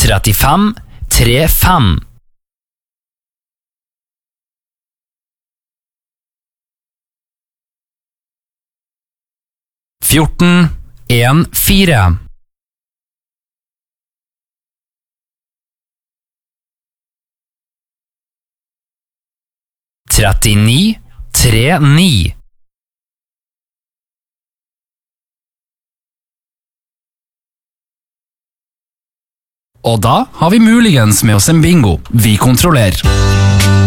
35 35 14 14 39 39 Og da har vi muligens med oss en bingo. Vi kontrollerer.